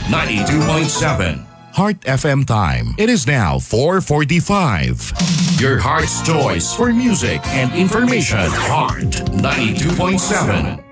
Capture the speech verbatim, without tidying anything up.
ninety-two point seven. Heart F M time. It is now four forty-five. Your heart's choice for music and information. Heart ninety-two point seven.